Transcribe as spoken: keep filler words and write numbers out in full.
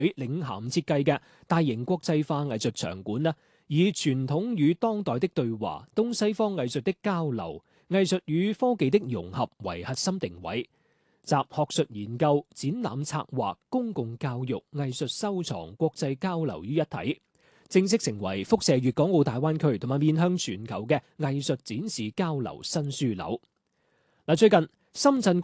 領銜設計嘅大型國際化藝術場館啦，以傳統與當代的對話、東西方藝術的交流、藝術與科技的融合為核心定位，集學術研究、展覽策劃、公共教育、藝術收藏、國際交流於一體，正式成為輻射粵港澳大灣區同埋面向全球嘅藝術展示交流新樞紐。嗱，最近深圳